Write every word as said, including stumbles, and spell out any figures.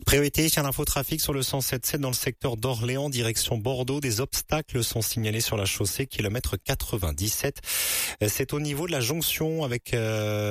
Priorité à l'infotrafic sur le cent sept sept dans le secteur d'Orléans, direction Bordeaux. Des obstacles sont signalés sur la chaussée, kilomètre quatre-vingt-dix-sept. C'est au niveau de la jonction avec... Euh